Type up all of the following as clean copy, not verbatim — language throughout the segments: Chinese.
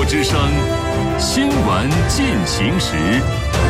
之声，新闻进行时。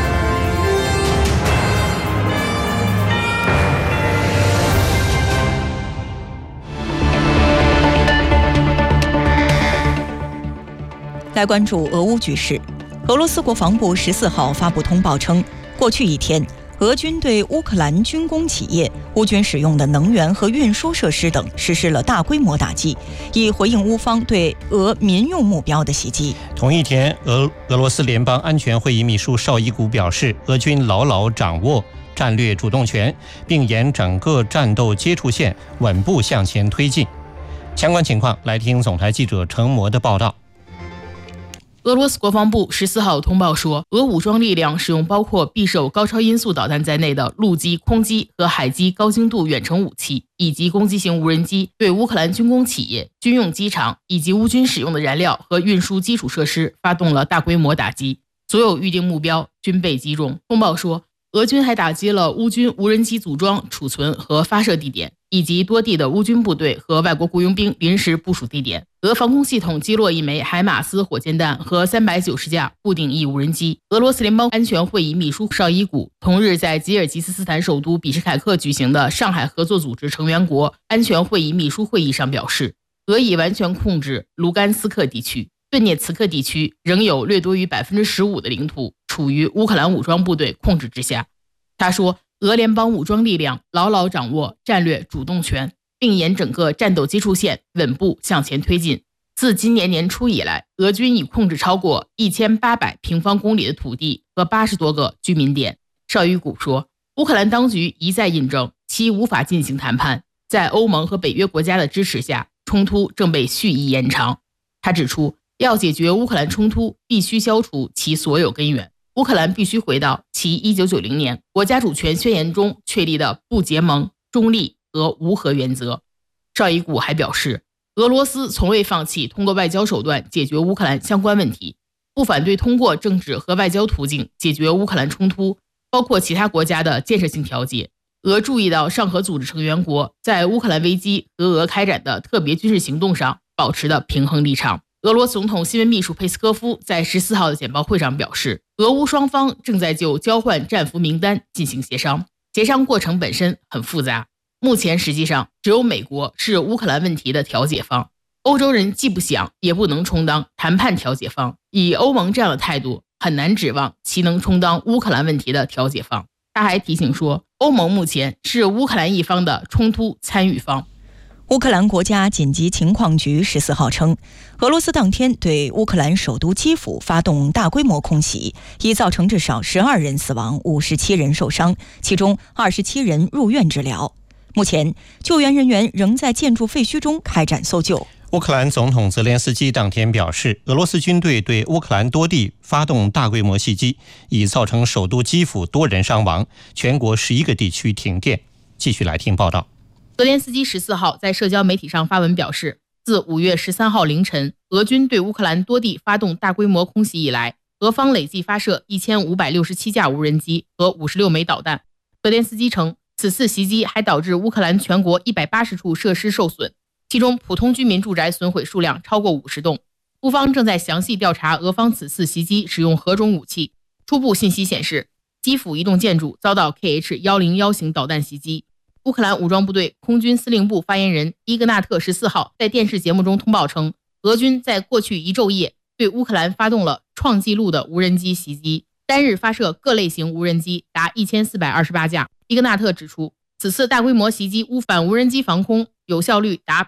来关注俄乌局势。俄罗斯国防部14号发布通报称，过去一天，俄军对乌克兰军工企业、乌军使用的能源和运输设施等实施了大规模打击，以回应乌方对俄民用目标的袭击。 同一天，俄罗斯联邦安全会议秘书绍伊古表示，俄军牢牢掌握战略主动权，并沿整个战斗接触线稳步向前推进。相关情况，来听总台记者程模的报道。 俄罗斯国防部14号通报说，俄武装力量使用包括匕首高超音速导弹在内的陆基、空基和海基高精度远程武器，以及攻击型无人机，对乌克兰军工企业、军用机场以及乌军使用的燃料和运输基础设施发动了大规模打击，所有预定目标均被击中。通报说，俄军还打击了乌军无人机组装、储存和发射地点，以及多地的乌军部队和外国雇佣兵临时部署地点。俄防空系统击落一枚海马斯火箭弹和390架固定翼无人机。俄罗斯联邦安全会议秘书绍伊古同日在吉尔吉斯斯坦首都比什凯克举行的上海合作组织成员国安全会议秘书会议上表示，俄已完全控制卢甘斯克地区，顿涅茨克地区仍有略多于 15% 的领土处于乌克兰武装部队控制之下。他说，俄联邦武装力量牢牢掌握战略主动权，并沿整个战斗接触线稳步向前推进。自今年年初以来，俄军已控制超过1800平方公里的土地和80多个居民点。绍伊古说，乌克兰当局一再印证其无法进行谈判，在欧盟和北约国家的支持下，冲突正被蓄意延长。他指出，要解决乌克兰冲突，必须消除其所有根源。乌克兰必须回到其1990年国家主权宣言中确立的不结盟、中立和无核原则。绍伊古还表示，俄罗斯从未放弃通过外交手段解决乌克兰相关问题，不反对通过政治和外交途径解决乌克兰冲突，包括其他国家的建设性调解。俄注意到上合组织成员国在乌克兰危机和俄开展的特别军事行动上保持的平衡立场。俄罗斯总统新闻秘书佩斯科夫在14号的简报会上表示，俄乌双方正在就交换战俘名单进行协商，协商过程本身很复杂。目前实际上只有美国是乌克兰问题的调解方，欧洲人既不想也不能充当谈判调解方，以欧盟这样的态度很难指望其能充当乌克兰问题的调解方。他还提醒说，欧盟目前是乌克兰一方的冲突参与方。 乌克兰国家紧急情况局14号称，俄罗斯当天对乌克兰首都基辅发动大规模空袭，已造成至少12人死亡、57人受伤，其中27人入院治疗。目前，救援人员仍在建筑废墟中开展搜救。 乌克兰总统泽连斯基当天表示，俄罗斯军队对乌克兰多地发动大规模袭击，已造成首都基辅多人伤亡，全国11个地区停电。继续来听报道。 泽连斯基14号在社交媒体上发文表示，自5月13号凌晨俄军对乌克兰多地发动大规模空袭以来，俄方累计发射1567架无人机和56枚导弹。泽连斯基称，此次袭击还导致乌克兰全国180处设施受损，其中普通居民住宅损毁数量超过50栋。乌方正在详细调查俄方此次袭击使用何种武器。初步信息显示，基辅一栋建筑遭到 KH-101 型导弹袭击。乌克兰武装部队空军司令部发言人伊格纳特14号在电视节目中通报称，俄军在过去一昼夜对乌克兰发动了创纪录的无人机袭击，单日发射各类型无人机达1428架。伊格纳特指出，此次大规模袭击反无人机防空有效率达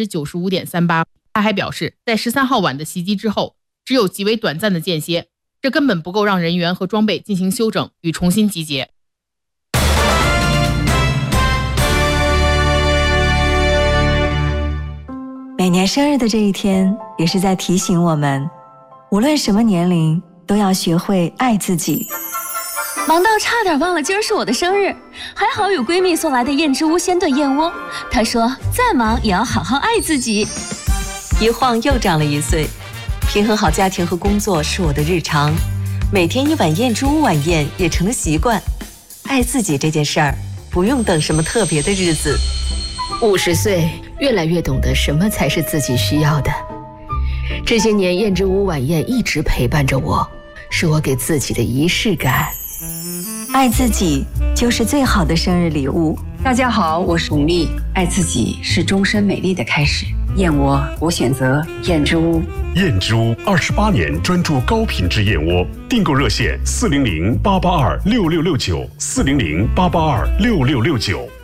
95.38%。 他还表示，在13号晚的袭击之后，只有极为短暂的间歇，这根本不够让人员和装备进行休整与重新集结。 每年生日的这一天，也是在提醒我们，无论什么年龄，都要学会爱自己。 忙到差点忘了今儿是我的生日，还好有闺蜜送来的燕之屋鲜炖燕窝。她说，再忙也要好好爱自己。 一晃又长了1岁，平衡好家庭和工作是我的日常，每天一碗燕之屋晚宴也成了习惯。爱自己这件事儿，不用等什么特别的日子。 50岁，越来越懂得什么才是自己需要的。 这些年燕之屋晚宴一直陪伴着我，是我给自己的仪式感。 爱自己就是最好的生日礼物。 大家好，我是巩俐。爱自己是终身美丽的开始。燕窝，我选择燕之屋。 燕之屋28年专注高品质燕窝，订购热线400-882-6669，400-882-6669。